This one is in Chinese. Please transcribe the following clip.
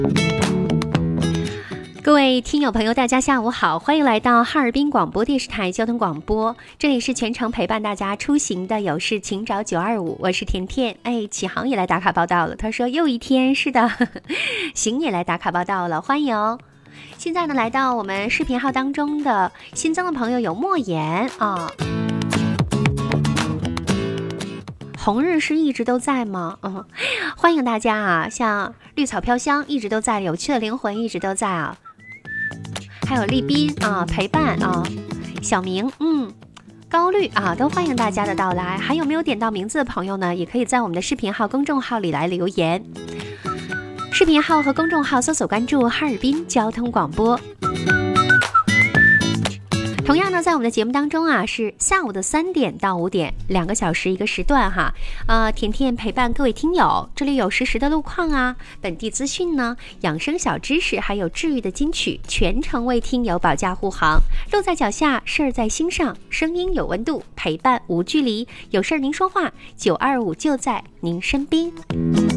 各位听友朋友，大家下午好，欢迎来到哈尔滨广播电视台交通广播，这里是全程陪伴大家出行的有事请找925，我是甜甜。启航也来打卡报道了，他说又一天，是的，行也来打卡报道了，欢迎。现在呢，来到我们视频号当中的新增的朋友有莫言啊。红日是一直都在吗？欢迎大家啊！像绿草飘香一直都在，有趣的灵魂一直都在啊，还有丽斌啊，陪伴啊，小明高绿啊，都欢迎大家的到来。还有没有点到名字的朋友呢？也可以在我们的视频号、公众号里来留言。视频号和公众号搜索关注哈尔滨交通广播。同样呢，在我们的节目当中啊，是下午的3点到5点，2个小时一个时段哈。甜甜陪伴各位听友，这里有实时的路况啊，本地资讯呢，养生小知识，还有治愈的金曲，全程为听友保驾护航。路在脚下，事儿在心上，声音有温度，陪伴无距离。有事儿您说话，925就在您身边。